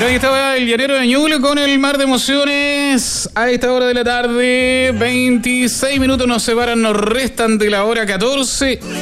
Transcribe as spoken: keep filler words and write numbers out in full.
Pero ahí estaba el llanero de Ñuble con el mar de emociones. A esta hora de la tarde, veintiséis minutos nos separan, nos restan de la hora catorce.